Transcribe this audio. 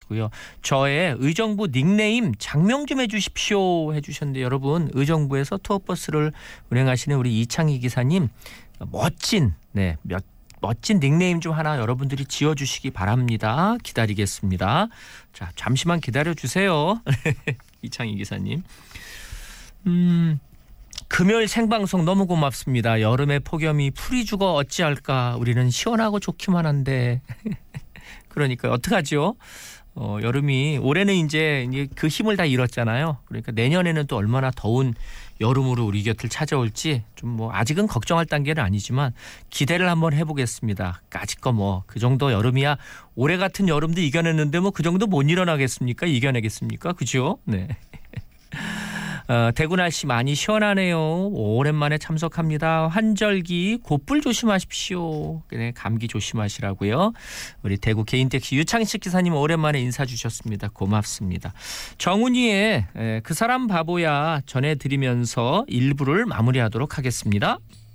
하시고요. 저의 의정부 닉네임 장명 좀 해주십시오 해주셨는데 여러분 의정부에서 투어버스를 운행하시는 우리 이창희 기사님 멋진 닉네임 좀 하나 여러분들이 지어주시기 바랍니다. 기다리겠습니다. 자, 잠시만 기다려주세요. 이창희 기사님. 금요일 생방송 너무 고맙습니다. 여름의 폭염이 풀이 죽어 어찌할까. 우리는 시원하고 좋기만 한데. 그러니까 어떡하죠? 여름이 올해는 이제 그 힘을 다 잃었잖아요. 그러니까 내년에는 또 얼마나 더운 여름으로 우리 곁을 찾아올지 좀 뭐 아직은 걱정할 단계는 아니지만 기대를 한번 해보겠습니다. 까짓거 그 정도 여름이야 올해 같은 여름도 이겨냈는데 그 정도 못 일어나겠습니까? 이겨내겠습니까? 그죠? 네. 대구 날씨 많이 시원하네요. 오랜만에 참석합니다. 환절기 곧불 조심하십시오. 네, 감기 조심하시라고요. 우리 대구 개인택시 유창식 기사님 오랜만에 인사 주셨습니다. 고맙습니다. 정훈이의 그 사람 바보야 전해드리면서 1부를 마무리하도록 하겠습니다.